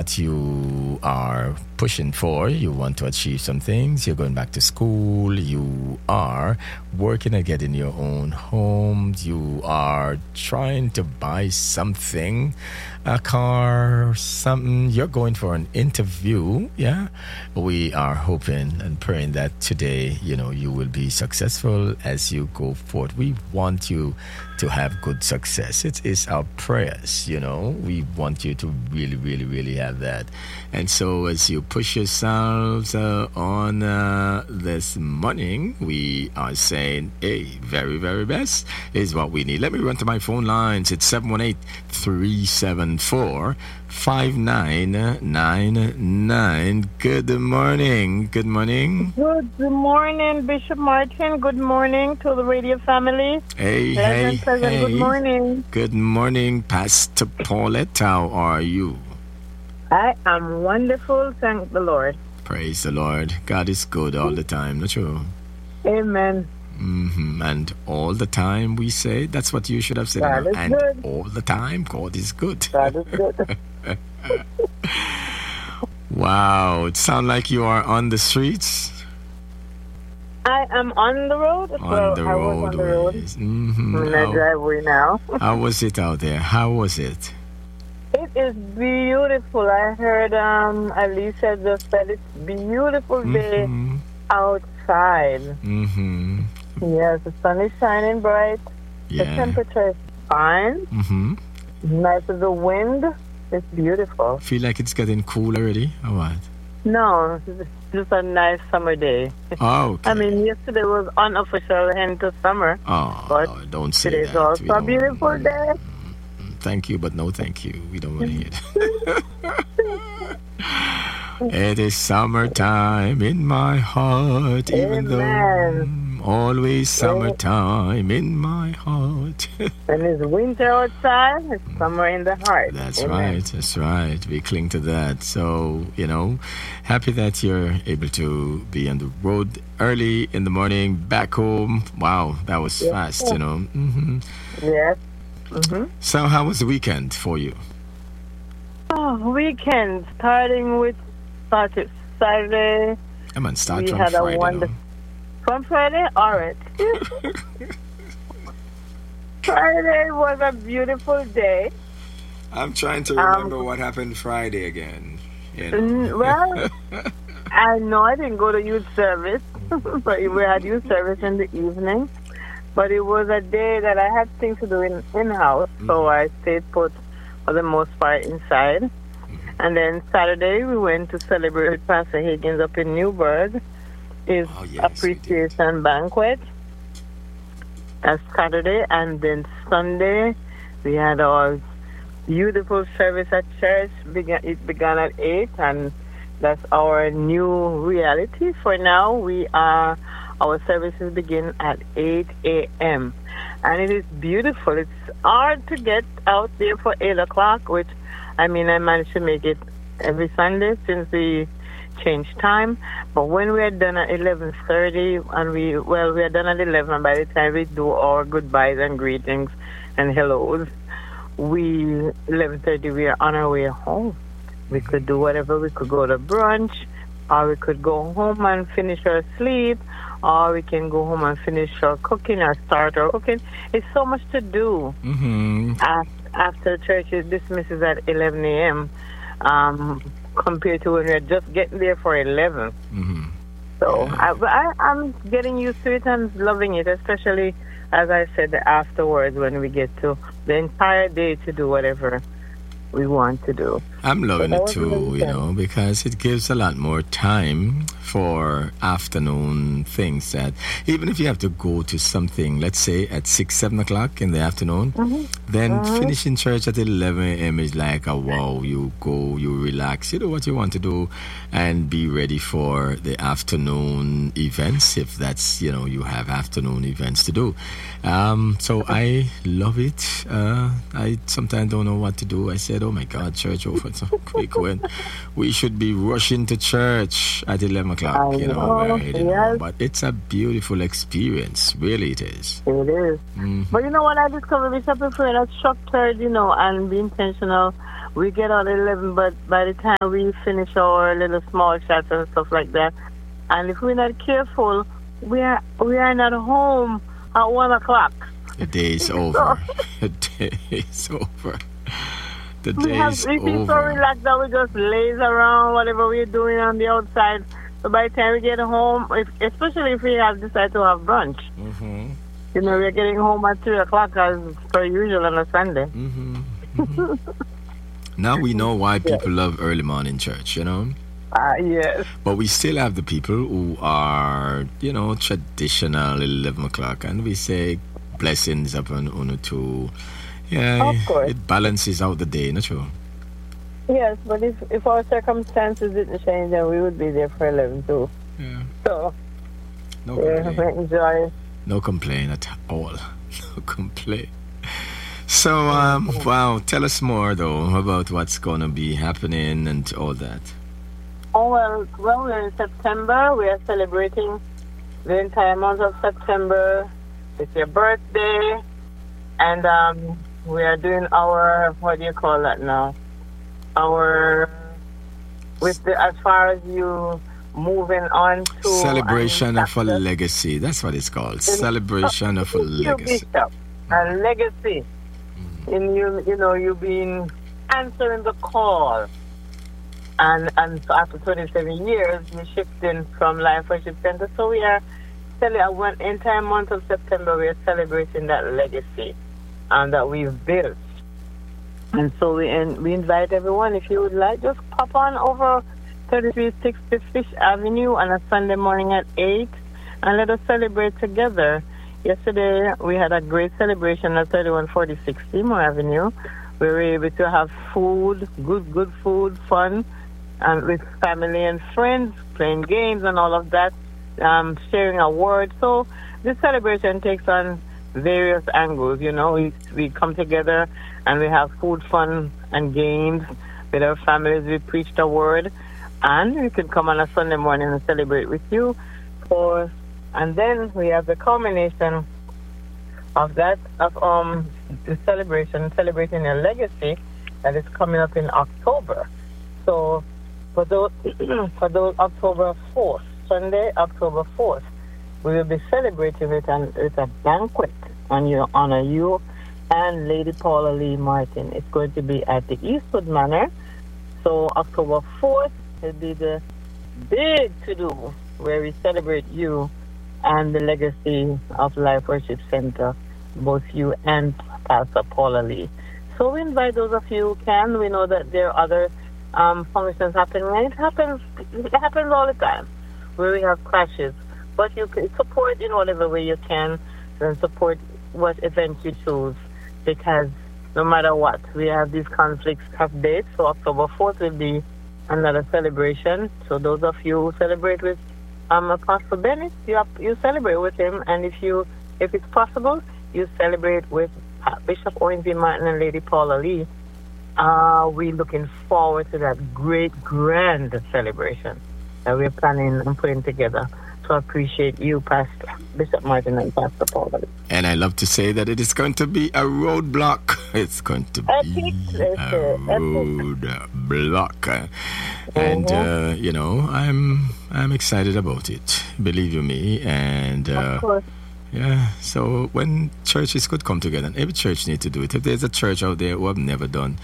you are pushing for. You want to achieve some things. You're going back to school. You are working at getting your own home. You are trying to buy something, a car, something. You're going for an interview. Yeah. We are hoping and praying that today, you will be successful as you go forth. We want you to have good success. It is our prayers, We want you to really, really, really have that. And so as you push yourselves on this morning, we are saying, hey, very, very best is what we need. Let me run to my phone lines. It's 718-374-5999. Good morning. Good morning. Good morning, Bishop Martin. Good morning to the radio family. Hey. Good morning. Good morning, Pastor Paulette. How are you? I am wonderful, thank the Lord. Praise the Lord. God is good all the time, not true? Amen. And all the time we say, that's what you should have said. God is and good. All the time, God is good. God is good. Wow, it sounds like you are on the streets. I am on the road. I was on the road. I'm in a driveway now. How was it out there? How was it? It is beautiful. I heard Alicia just said it's beautiful day outside. Yes, the sun is shining bright. Yeah. The temperature is fine. Nice with the wind. It's beautiful. Feel like it's getting cool already, or what? No, it's just a nice summer day. Oh, okay. I mean, yesterday was unofficial end to summer. Oh, but don't say today's that. also a beautiful day. Thank you, but no thank you. We don't want to hear it. It is summertime in my heart, even though always summertime in my heart. When it's winter outside, it's summer in the heart. That's Amen. right. That's right. We cling to that. So, happy that you're able to be on the road early in the morning, back home. Wow, that was fast, Yes. So, how was the weekend for you? Weekend, starting with Saturday. Come on, start We from had Friday. a wonderful. From Friday? All right. Friday was a beautiful day. I'm trying to remember what happened Friday again. Well, I know I didn't go to youth service, but we had youth service in the evening. But it was a day that I had things to do in-house, so I stayed put for the most part inside. And then Saturday we went to celebrate with Pastor Higgins up in Newburgh. His appreciation banquet. That's Saturday, and then Sunday we had our beautiful service at church. It began at 8, and that's our new reality for now. Our services begin at 8 a.m. and it is beautiful. It's hard to get out there for 8 o'clock, which I managed to make it every Sunday since we changed time. But when we are done at 11:30, and we are done at 11, by the time we do our goodbyes and greetings and hellos, 11:30 we are on our way home. We could do whatever. We could go to brunch, or we could go home and finish our sleep, or we can go home and finish our cooking or start our cooking. It's so much to do. After church dismisses at 11 a.m. Compared to when we're just getting there for 11. So I'm getting used to it and loving it, especially, as I said, afterwards when we get to the entire day to do whatever we want to do. I'm loving it too, because it gives a lot more time for afternoon things that even if you have to go to something, let's say at 6, 7 o'clock in the afternoon, then finishing church at 11 a.m. is like wow, you go, you relax, you do what you want to do and be ready for the afternoon events, if that's, you have afternoon events to do. So I love it. I sometimes don't know what to do. I said, oh my God, church over so quick when we should be rushing to church at 11 o'clock, but it's a beautiful experience, really it is. It is. But you know what I discovered, Bishop, I prefer that structured, and be intentional we get out at 11, but by the time we finish our little small chats and stuff like that, and if we're not careful, we are not home at 1 o'clock. The day is over. The day is over. The day is We feel so over. relaxed that we just laze around whatever we're doing on the outside. So by the time we get home, especially if we have decided to have brunch, Mm-hmm. we're getting home at 3 o'clock as per usual on a Sunday. Mm-hmm. Mm-hmm. Now we know why people love early morning church, Yes. But we still have the people who are, traditional 11 o'clock, and we say blessings upon Uno too. Yeah, Of course. it balances out the day, not true? Yes, but if our circumstances didn't change, then we would be there for 11 too. Yeah. So, No we complaint. enjoy. No complaint at all. No complaint. So, wow, tell us more though about what's going to be happening and all that. Oh, well, we're in September. We are celebrating the entire month of September. It's your birthday. And we are doing our, what do you call that now? As far as you moving on to... Celebration of a legacy. That's what it's called. Celebration of a legacy. A legacy. And you've been answering the call. And so after 27 years, we're shifting from Life Worship Center. So we are one entire month of September, we are celebrating that legacy that we've built. And so we invite everyone, if you would like, just pop on over 3360 Fish Avenue on a Sunday morning at 8 and let us celebrate together. Yesterday, we had a great celebration at 3146 Seymour Avenue. We were able to have food, good food, fun, and with family and friends, playing games and all of that, sharing a word. So this celebration takes on various angles, We come together and we have food, fun, and games with our families. We preach the word, and we can come on a Sunday morning and celebrate with you. And then we have the culmination of that, the celebrating your legacy that is coming up in October. So for those October 4th, Sunday, October 4th, we will be celebrating with a banquet on your honor, you and Lady Paula Lee Martin. It's going to be at the Eastwood Manor. So October 4th will be the big to-do where we celebrate you and the legacy of Life Worship Center, both you and Pastor Paula Lee. So we invite those of you who can. We know that there are other functions happening, and it happens all the time where we have clashes. But you can support in whatever way you can, and support what event you choose, because no matter what, we have these conflicts of dates. So October 4th will be another celebration. So those of you who celebrate with Apostle Bennett, you celebrate with him, and if it's possible, you celebrate with Bishop Owen V. Martin and Lady Paula Lee. We're looking forward to that great, grand celebration that we're planning and putting together. So I appreciate you, Pastor Bishop Martin and Pastor Paula Lee. And I love to say that it is going to be a roadblock. It's going to be a roadblock. And, I'm excited about it. Believe you me. And, of course. yeah, so when churches could come together, and every church needs to do it. If there's a church out there who have never done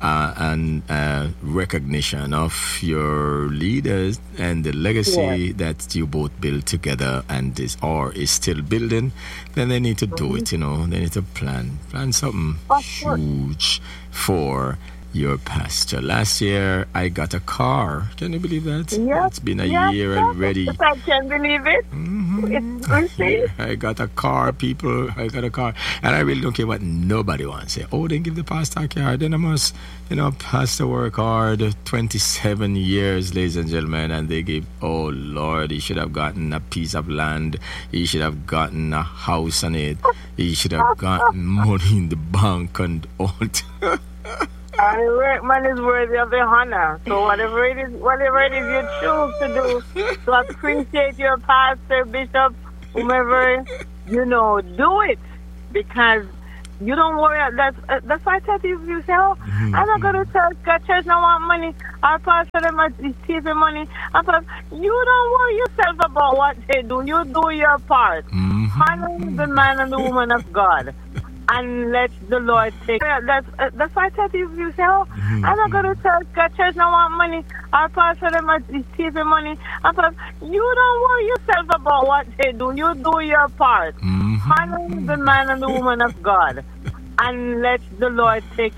recognition of your leaders and the legacy that you both built together and is still building, then they need to do it, They need to plan something huge for your pastor. Last year, I got a car. Can you believe that? Yes. It's been a year already. I can't believe it. I got a car, people. I got a car. And I really don't care what nobody wants. Say, then give the pastor a car. Then I must, pastor work hard 27 years, ladies and gentlemen. And they give, oh, Lord, he should have gotten a piece of land. He should have gotten a house on it. He should have gotten money in the bank and all. Man is worthy of the honor. So whatever it is you choose to do to appreciate your pastor, bishop, whomever, do it. Because You don't worry. That's why I tell you, you say, oh, I'm not going to church. God, church don't want money. Our pastor them are receiving money. You don't worry yourself about what they do. You do your part. Honor the man and the woman of God. And let the Lord take. That's why I tell you, you say, oh, I'm not going to church. God, church don't want money. Our pastor them are receiving money. You don't worry yourself about what they do. You do your part. Honor the man and the woman of God. And let the Lord take